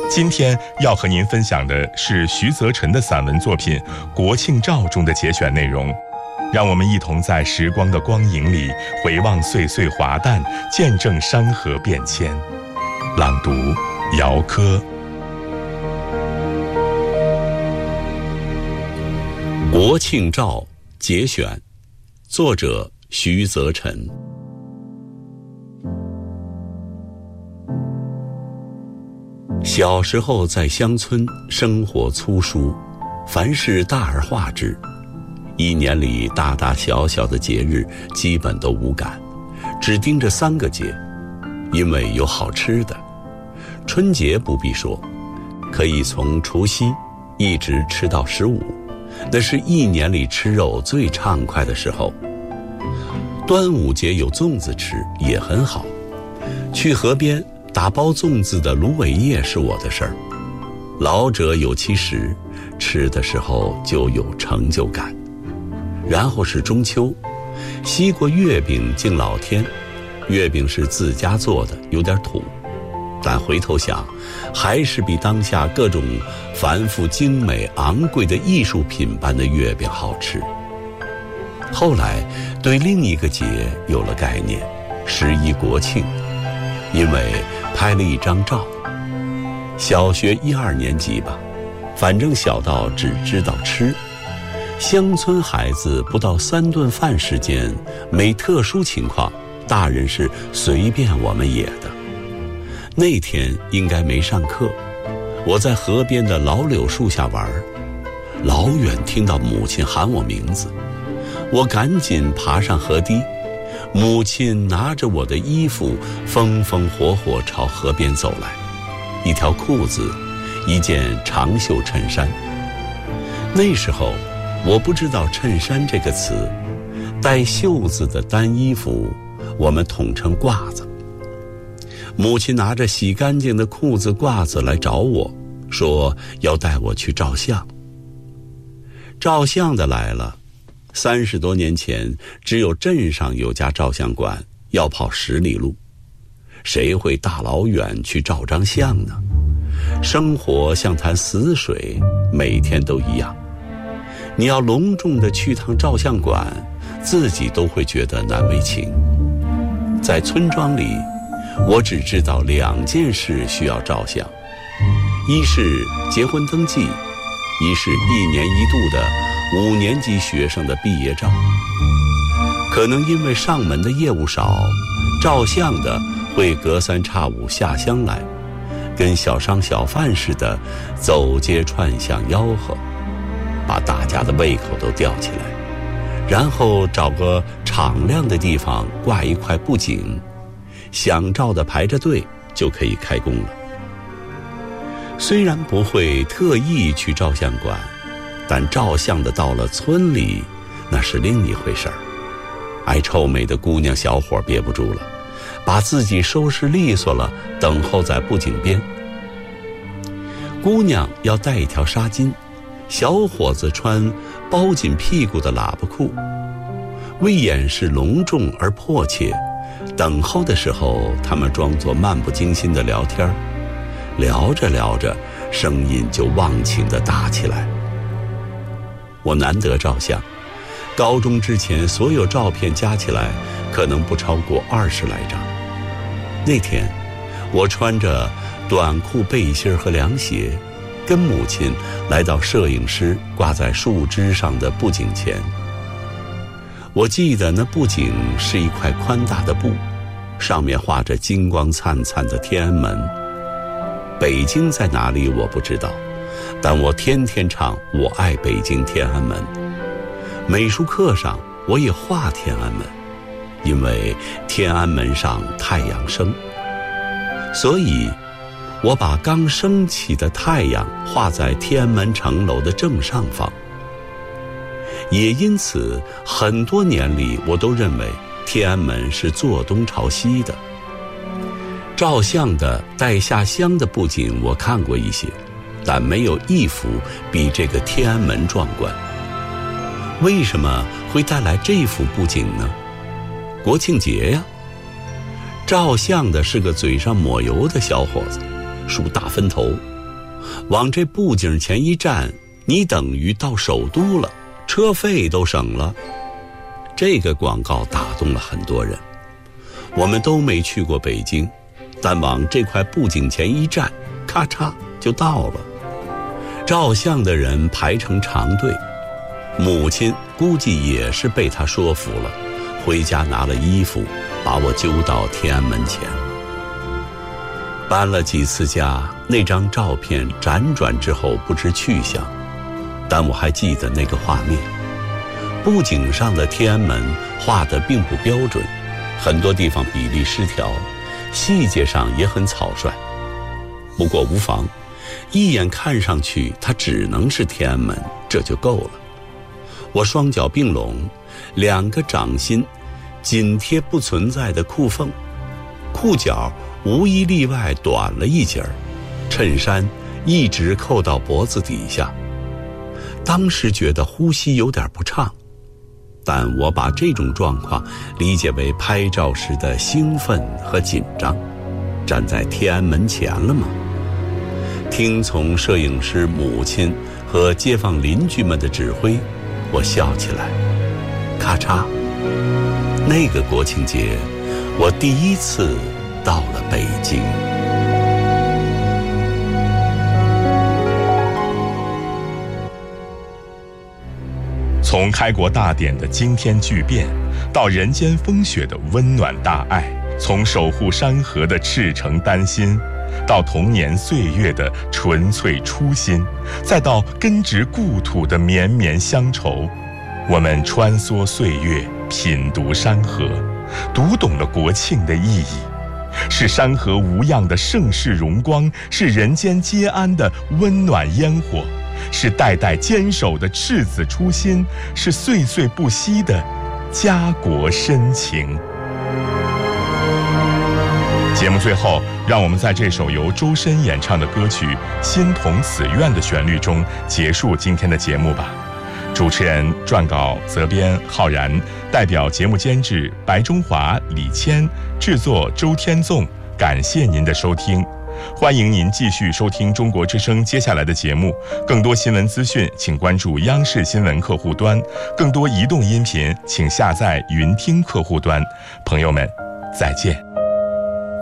今天要和您分享的是徐则臣的散文作品《国庆照》中的节选内容，让我们一同在时光的光影里回望岁岁华诞，见证山河变迁。朗读姚科。 《国庆照》节选，作者徐则臣。小时候在乡村生活粗疏，凡事大而化之，一年里大大小小的节日基本都无感，只盯着3个节，因为有好吃的。春节不必说，可以从除夕一直吃到15，那是一年里吃肉最畅快的时候。端午节有粽子吃也很好，去河边打包粽子的芦苇叶是我的事儿。老者有其实，吃的时候就有成就感。然后是中秋，西瓜月饼敬老天，月饼是自家做的，有点土，但回头想，还是比当下各种繁复精美昂贵的艺术品般的月饼好吃。后来对另一个节有了概念，11国庆，因为拍了一张照。小学1、2年级吧，反正小到只知道吃。乡村孩子不到3顿饭时间，没特殊情况，大人是随便我们野的。那天应该没上课，我在河边的老柳树下玩，老远听到母亲喊我名字，我赶紧爬上河堤，母亲拿着我的衣服风风火火朝河边走来，一条裤子，一件长袖衬衫。那时候我不知道衬衫这个词，带袖子的单衣服我们统称褂子。母亲拿着洗干净的裤子褂子来找我，说要带我去照相。照相的来了，30多年前只有镇上有家照相馆，要跑10里路，谁会大老远去照张相呢？生活像潭死水，每天都一样。你要隆重地去趟照相馆，自己都会觉得难为情。在村庄里，我只知道2件事需要照相，一是结婚登记，一是1年1度的5年级学生的毕业照。可能因为上门的业务少，照相的会隔3差5下乡来，跟小商小贩似的走街串巷吆喝，把大家的胃口都吊起来，然后找个敞亮的地方挂一块布景，想照的排着队就可以开工了。虽然不会特意去照相馆，但照相的到了村里，那是另一回事儿。爱臭美的姑娘小伙憋不住了，把自己收拾利索了，等候在布景边。姑娘要带一条纱巾，小伙子穿包紧屁股的喇叭裤，为掩饰隆重而迫切，等候的时候他们装作漫不经心的聊天，聊着聊着声音就忘情地大起来。我难得照相，高中之前所有照片加起来可能不超过20来张。那天我穿着短裤背心和凉鞋，跟母亲来到摄影师挂在树枝上的布景前。我记得那布景是一块宽大的布，上面画着金光灿灿的天安门。北京在哪里我不知道，但我天天唱我爱北京天安门。美术课上我也画天安门，因为天安门上太阳升，所以我把刚升起的太阳画在天安门城楼的正上方。也因此很多年里我都认为天安门是坐东朝西的。照相的带下乡的布景我看过一些，但没有一幅比这个天安门壮观。为什么会带来这幅布景呢？国庆节呀。照相的是个嘴上抹油的小伙子，梳大分头， 往这布景前一站，你等于到首都了，车费都省了。这个广告打动了很多人。我们都没去过北京，但往这块布景前一站，咔嚓就到了。照相的人排成长队，母亲估计也是被他说服了，回家拿了衣服，把我揪到天安门前。搬了几次家，那张照片辗转之后不知去向，但我还记得那个画面。布景上的天安门画得并不标准，很多地方比例失调，细节上也很草率。不过无妨，一眼看上去它只能是天安门，这就够了。我双脚并拢，2个掌心紧贴不存在的裤缝，裤脚无一例外短了一截儿，衬衫一直扣到脖子底下。当时觉得呼吸有点不畅，但我把这种状况理解为拍照时的兴奋和紧张。站在天安门前了吗？听从摄影师母亲和街坊邻居们的指挥，我笑起来。咔嚓，那个国庆节，我第一次到了北京。 从开国大典的惊天巨变，到人间风雪的温暖大爱，从守护山河的赤诚丹心，到童年岁月的纯粹初心，再到根植故土的绵绵乡愁，我们穿梭岁月，品读山河，读懂了国庆的意义。是山河无恙的盛世荣光，是人间皆安的温暖烟火，是代代坚守的赤子初心，是岁岁不息的家国深情。节目最后，让我们在这首由周深演唱的歌曲《心同此愿》的旋律中结束今天的节目吧。主持人、撰稿、责编浩然，代表节目监制白中华、李谦，制作周天纵。感谢您的收听，欢迎您继续收听中国之声接下来的节目。更多新闻资讯，请关注央视新闻客户端；更多移动音频，请下载云听客户端。朋友们，再见。